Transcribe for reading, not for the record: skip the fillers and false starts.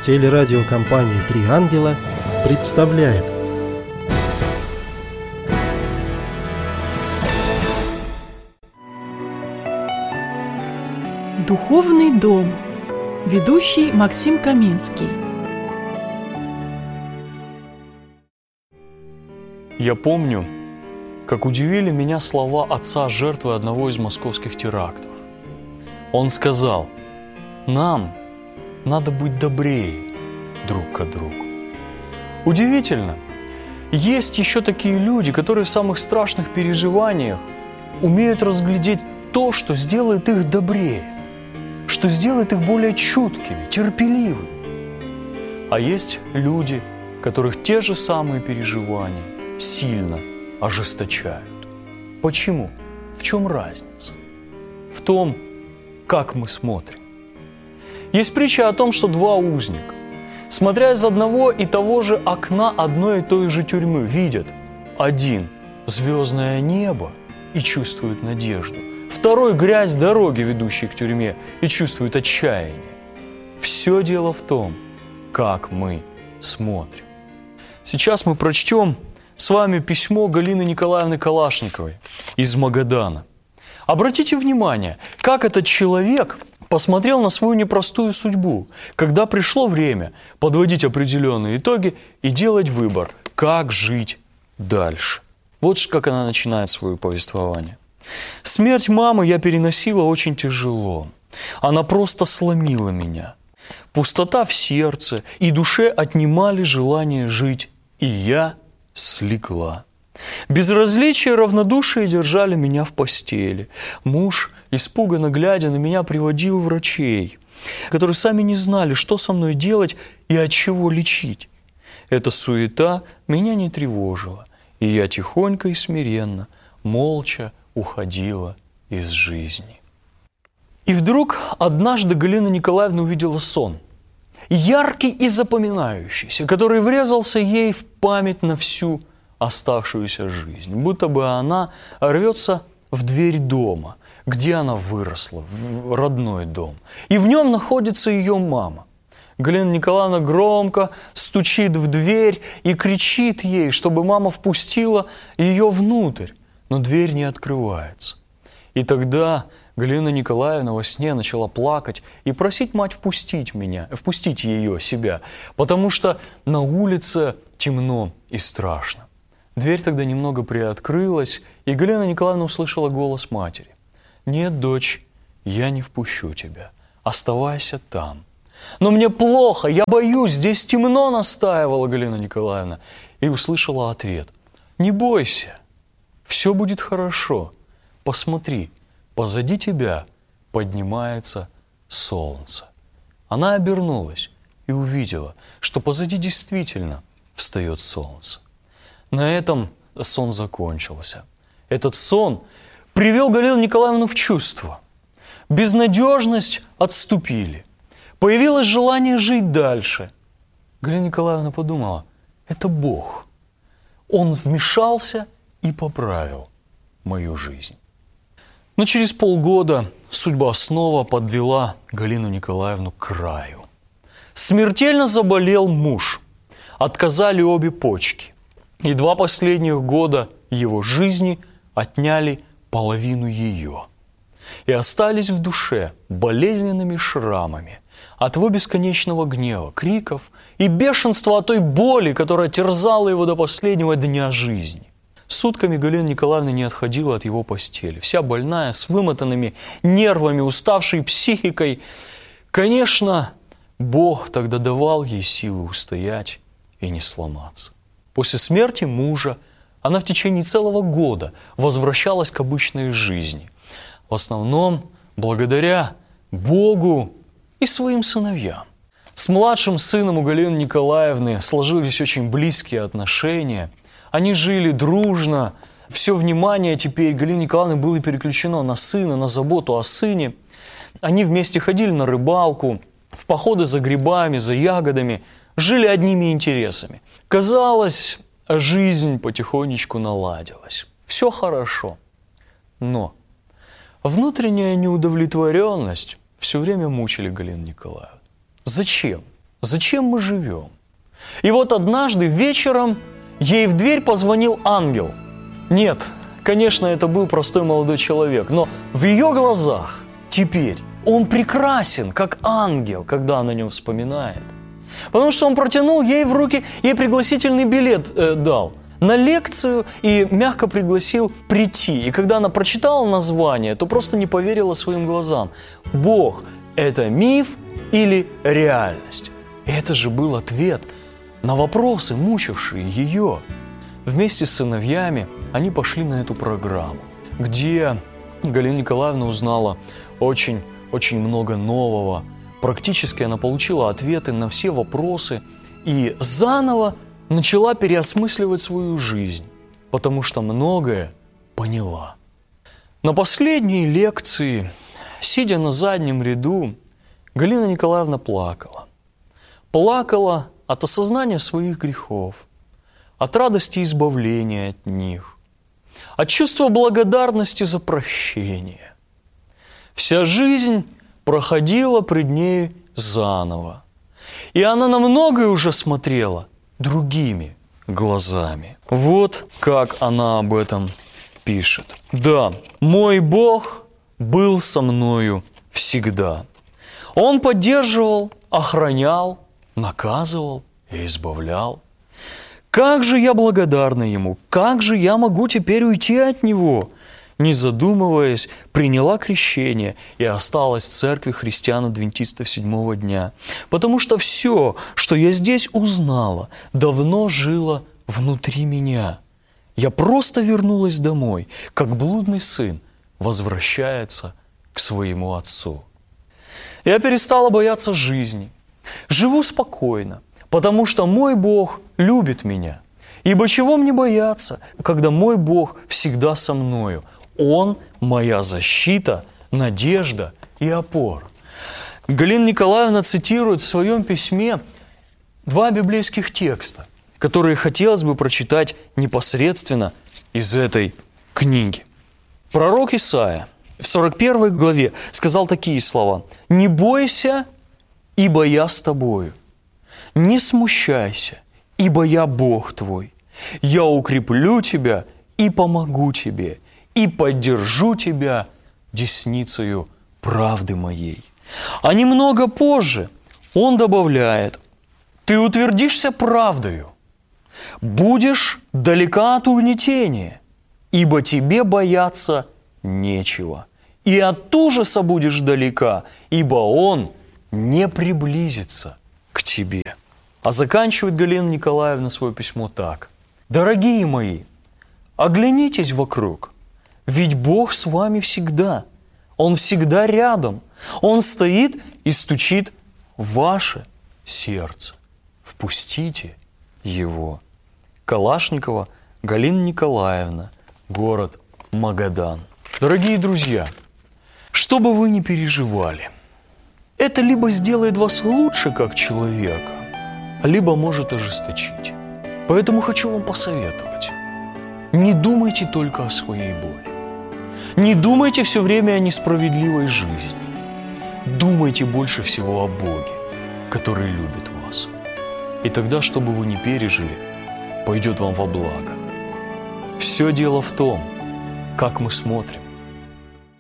Телерадиокомпания «Три ангела» представляет. Духовный дом. Ведущий Максим Каменский. Я помню, как удивили меня слова отца жертвы одного из московских терактов. Он сказал: «Нам надо быть добрее друг к другу». Удивительно, есть еще такие люди, которые в самых страшных переживаниях умеют разглядеть то, что сделает их добрее, что сделает их более чуткими, терпеливыми. А есть люди, которых те же самые переживания сильно ожесточают. Почему? В чем разница? В том, как мы смотрим. Есть притча о том, что два узника, смотря из одного и того же окна одной и той же тюрьмы, видят: один – звездное небо и чувствует надежду, второй – грязь дороги, ведущей к тюрьме, и чувствует отчаяние. Все дело в том, как мы смотрим. Сейчас мы прочтем с вами письмо Галины Николаевны Калашниковой из Магадана. Обратите внимание, как этот человек посмотрел на свою непростую судьбу, когда пришло время подводить определенные итоги и делать выбор, как жить дальше. Вот как она начинает свое повествование. «Смерть мамы я переносила очень тяжело. Она просто сломила меня. Пустота в сердце и душе отнимали желание жить, и я слегла. Безразличие и равнодушие держали меня в постели. Муж, испуганно глядя на меня, приводил врачей, которые сами не знали, что со мной делать и от чего лечить. Эта суета меня не тревожила, и я тихонько и смиренно, молча уходила из жизни». И вдруг однажды Галина Николаевна увидела сон, яркий и запоминающийся, который врезался ей в память на всю оставшуюся жизнь, будто бы она рвется в дверь дома, где она выросла, в родной дом, и в нем находится ее мама. Галина Николаевна громко стучит в дверь и кричит ей, чтобы мама впустила ее внутрь, но дверь не открывается. И тогда Галина Николаевна во сне начала плакать и просить мать впустить ее, себя, потому что на улице темно и страшно. Дверь тогда немного приоткрылась, и Галина Николаевна услышала голос матери: «Нет, дочь, я не впущу тебя, оставайся там». «Но мне плохо, я боюсь, здесь темно», — настаивала Галина Николаевна, и услышала ответ: «Не бойся, все будет хорошо, посмотри, позади тебя поднимается солнце». Она обернулась и увидела, что позади действительно встает солнце. На этом сон закончился. Этот сон привел Галину Николаевну в чувство. Безнадежность отступили. Появилось желание жить дальше. Галина Николаевна подумала: это Бог. Он вмешался и поправил мою жизнь. Но через полгода судьба снова подвела Галину Николаевну к краю. Смертельно заболел муж. Отказали обе почки. И 2 последних года его жизни отняли половину ее. И остались в душе болезненными шрамами от его бесконечного гнева, криков и бешенства от той боли, которая терзала его до последнего дня жизни. Сутками Галина Николаевна не отходила от его постели, вся больная, с вымотанными нервами, уставшей психикой. Конечно, Бог тогда давал ей силы устоять и не сломаться. После смерти мужа она в течение целого года возвращалась к обычной жизни, в основном благодаря Богу и своим сыновьям. С младшим сыном у Галины Николаевны сложились очень близкие отношения. Они жили дружно. Все внимание теперь Галины Николаевны было переключено на сына, на заботу о сыне. Они вместе ходили на рыбалку, в походы за грибами, за ягодами, жили одними интересами. Казалось, жизнь потихонечку наладилась. Все хорошо. Но внутренняя неудовлетворенность все время мучили Галину Николаевну. Зачем? Зачем мы живем? И вот однажды вечером ей в дверь позвонил ангел. Нет, конечно, это был простой молодой человек, но в ее глазах теперь он прекрасен, как ангел, когда она о нем вспоминает. Потому что он протянул ей в руки, ей пригласительный билет дал на лекцию и мягко пригласил прийти. И когда она прочитала название, то просто не поверила своим глазам. Бог – это миф или реальность? И это же был ответ на вопросы, мучившие ее. Вместе с сыновьями они пошли на эту программу, где Галина Николаевна узнала очень много нового. Практически она получила ответы на все вопросы и заново начала переосмысливать свою жизнь, потому что многое поняла. На последней лекции, сидя на заднем ряду, Галина Николаевна плакала. Плакала от осознания своих грехов, от радости избавления от них, от чувства благодарности за прощение. Вся жизнь проходила пред ней заново, и она на многое уже смотрела другими глазами. Вот как она об этом пишет. «Да, мой Бог был со мною всегда. Он поддерживал, охранял, наказывал и избавлял. Как же я благодарна Ему, как же я могу теперь уйти от Него?» Не задумываясь, приняла крещение и осталась в церкви христиан-адвентистов седьмого дня. Потому что все, что я здесь узнала, давно жило внутри меня. Я просто вернулась домой, как блудный сын возвращается к своему отцу. Я перестала бояться жизни. Живу спокойно, потому что мой Бог любит меня. Ибо чего мне бояться, когда мой Бог всегда со мною? Он – моя защита, надежда и опора. Галина Николаевна цитирует в своем письме два библейских текста, которые хотелось бы прочитать непосредственно из этой книги. Пророк Исаия в 41 главе сказал такие слова: «Не бойся, ибо я с тобою. Не смущайся, ибо я Бог твой. Я укреплю тебя и помогу тебе, и поддержу тебя десницею правды моей». А немного позже он добавляет: «Ты утвердишься правдою, будешь далека от угнетения, ибо тебе бояться нечего, и от ужаса будешь далека, ибо он не приблизится к тебе». А заканчивает Галина Николаевна свое письмо так: «Дорогие мои, оглянитесь вокруг, ведь Бог с вами всегда, Он всегда рядом, Он стоит и стучит в ваше сердце. Впустите Его». Калашникова Галина Николаевна, город Магадан. Дорогие друзья, что бы вы ни переживали, это либо сделает вас лучше как человека, либо может ожесточить. Поэтому хочу вам посоветовать: не думайте только о своей боли. Не думайте все время о несправедливой жизни. Думайте больше всего о Боге, который любит вас. И тогда, что бы вы ни пережили, пойдет вам во благо. Все дело в том, как мы смотрим